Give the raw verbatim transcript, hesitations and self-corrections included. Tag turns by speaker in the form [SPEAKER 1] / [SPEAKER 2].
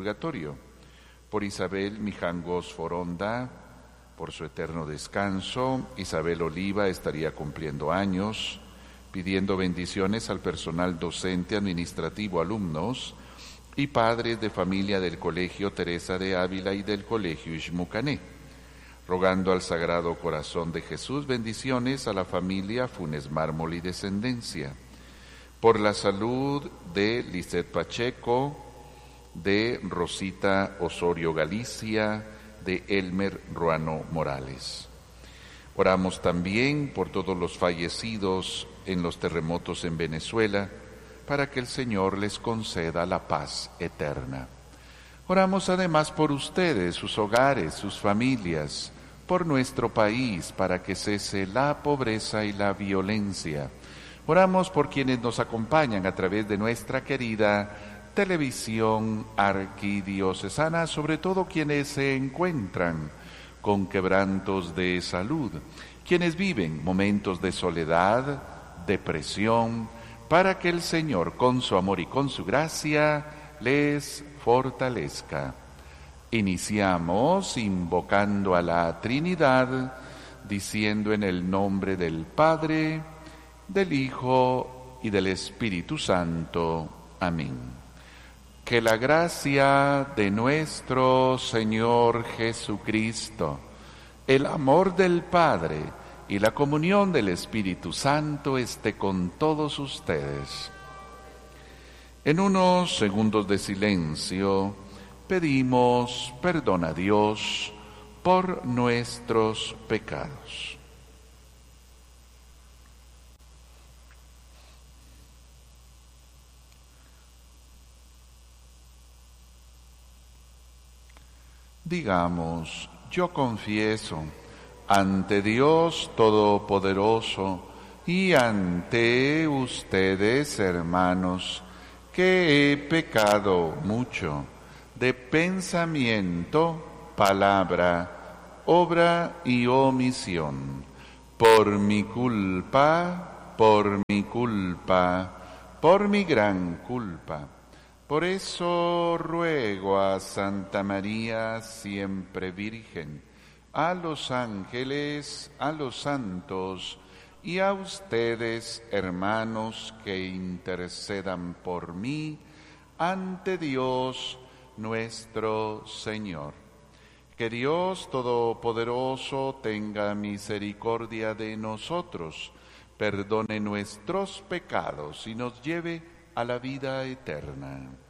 [SPEAKER 1] purgatorio. Por Isabel Mijangos Foronda, por su eterno descanso. Isabel Oliva estaría cumpliendo años, pidiendo bendiciones al personal docente, administrativo, alumnos y padres de familia del Colegio Teresa de Ávila y del Colegio Ixmucané, rogando al Sagrado Corazón de Jesús bendiciones a la familia Funes Mármol y descendencia, por la salud de Lisset Pacheco, de Rosita Osorio Galicia, de Elmer Ruano Morales. Oramos también por todos los fallecidos en los terremotos en Venezuela, para que el Señor les conceda la paz eterna. Oramos además por ustedes, sus hogares, sus familias, por nuestro país, para que cese la pobreza y la violencia. Oramos por quienes nos acompañan a través de nuestra querida televisión arquidiocesana, sobre todo quienes se encuentran con quebrantos de salud, quienes viven momentos de soledad, depresión, para que el Señor, con su amor y con su gracia, les fortalezca. Iniciamos invocando a la Trinidad, diciendo en el nombre del Padre, del Hijo y del Espíritu Santo. Amén. Que la gracia de nuestro Señor Jesucristo, el amor del Padre y la comunión del Espíritu Santo esté con todos ustedes. En unos segundos de silencio pedimos perdón a Dios por nuestros pecados. Digamos, yo confieso ante Dios Todopoderoso y ante ustedes, hermanos, que he pecado mucho de pensamiento, palabra, obra y omisión. Por mi culpa, por mi culpa, por mi gran culpa. Por eso ruego a Santa María, siempre Virgen, a los ángeles, a los santos y a ustedes, hermanos, que intercedan por mí ante Dios nuestro Señor. Que Dios Todopoderoso tenga misericordia de nosotros, perdone nuestros pecados y nos lleve a la vida eterna.